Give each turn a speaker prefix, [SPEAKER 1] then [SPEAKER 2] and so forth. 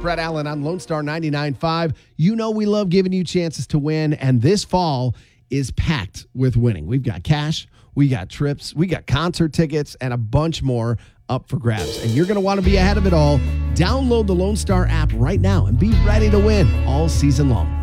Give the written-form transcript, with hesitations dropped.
[SPEAKER 1] Brett Allen on Lone Star 99.5. You know we love giving you chances to win, and this fall is packed with winning. We've got cash, we got trips, we got concert tickets, and a bunch more up for grabs. And you're going to want to be ahead of it all. Download the Lone Star app right now and be ready to win all season long.